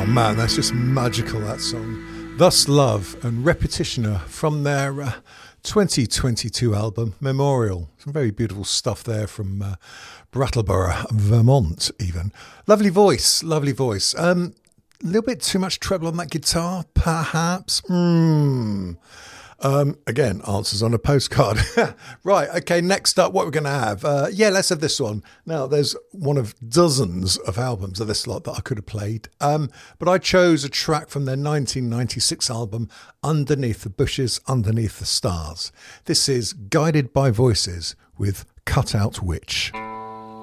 Man, that's just magical, that song. Thus Love and Repetitioner from their 2022 album, Memorial. Some very beautiful stuff there from Brattleboro, Vermont, even. Lovely voice, lovely voice. A little bit too much treble on that guitar, perhaps. Again, answers on a postcard. Right, okay, next up, what we're going to have. Let's have this one. Now, there's one of dozens of albums of this lot that I could have played. But I chose a track from their 1996 album, Underneath the Bushes, Underneath the Stars. This is Guided by Voices with Cut Out Witch.